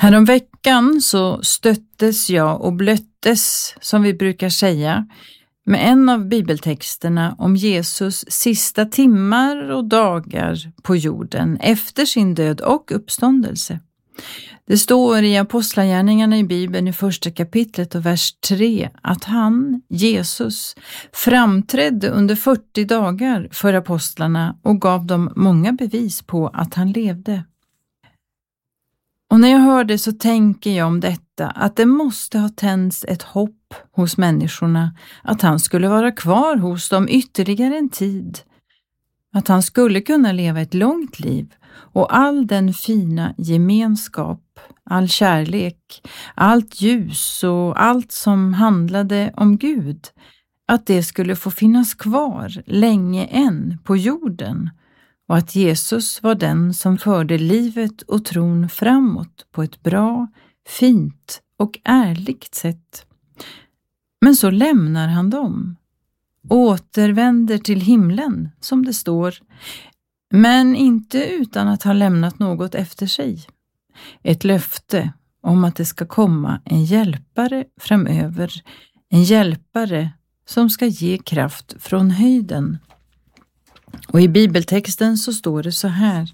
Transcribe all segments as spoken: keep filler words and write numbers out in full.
Häromveckan så stöttes jag och blöttes, som vi brukar säga, med en av bibeltexterna om Jesus sista timmar och dagar på jorden efter sin död och uppståndelse. Det står i Apostlagärningarna i Bibeln i första kapitlet och vers tre att han, Jesus, framträdde under fyrtio dagar för apostlarna och gav dem många bevis på att han levde. Och när jag hör det så tänker jag om detta att det måste ha tänts ett hopp hos människorna att han skulle vara kvar hos dem ytterligare en tid. Att han skulle kunna leva ett långt liv och all den fina gemenskap, all kärlek, allt ljus och allt som handlade om Gud, att det skulle få finnas kvar länge än på jorden. Och att Jesus var den som förde livet och tron framåt på ett bra, fint och ärligt sätt. Men så lämnar han dem. Återvänder till himlen, som det står. Men inte utan att ha lämnat något efter sig. Ett löfte om att det ska komma en hjälpare framöver. En hjälpare som ska ge kraft från höjden. Och i bibeltexten så står det så här.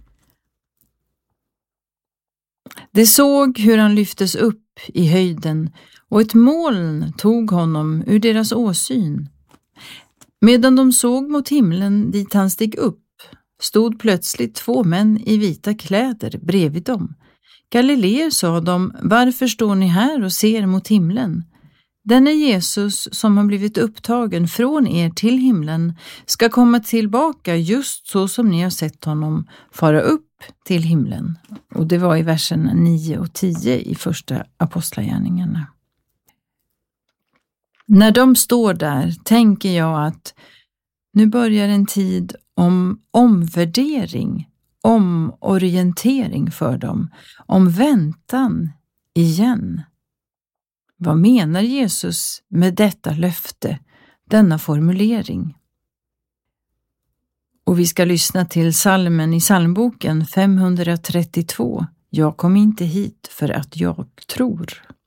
De såg hur han lyftes upp i höjden och ett moln tog honom ur deras åsyn. Medan de såg mot himlen dit han steg upp stod plötsligt två män i vita kläder bredvid dem. Galileer, sa de, varför står ni här och ser mot himlen? Denne Jesus som har blivit upptagen från er till himlen ska komma tillbaka just så som ni har sett honom fara upp till himlen. Och det var i verserna nio och tio i första Apostlagärningarna. När de står där tänker jag att nu börjar en tid om omvärdering, omorientering för dem, om väntan igen. Vad menar Jesus med detta löfte, denna formulering? Och vi ska lyssna till salmen i psalmboken femhundratrettiotvå. Jag kom inte hit för att jag tror.